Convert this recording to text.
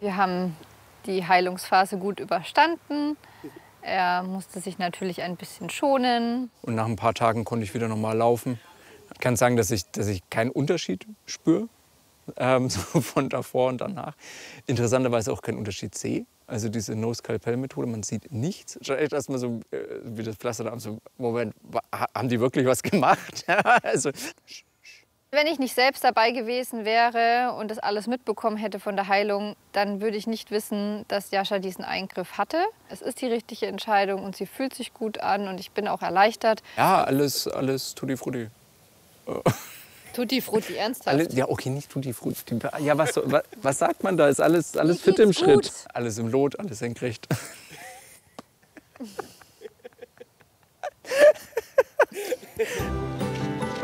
Wir haben die Heilungsphase gut überstanden. Er musste sich natürlich ein bisschen schonen. Und nach ein paar Tagen konnte ich wieder normal laufen. Ich kann sagen, dass ich keinen Unterschied spüre, so von davor und danach. Interessanterweise auch keinen Unterschied sehe. Also diese No-Skalpell-Methode, man sieht nichts. Schon echt erstmal so wie das Pflaster da, so, Moment, haben die wirklich was gemacht? Also, Wenn ich nicht selbst dabei gewesen wäre und das alles mitbekommen hätte von der Heilung, dann würde ich nicht wissen, dass Jascha diesen Eingriff hatte. Es ist die richtige Entscheidung und sie fühlt sich gut an und ich bin auch erleichtert. ja, alles tutti frutti. Tutti frutti, ernsthaft? Ja, okay, nicht tutti frutti. Ja, was sagt man da? Ist alles fit im geht's Schritt. gut. Alles im Lot, alles senkrecht.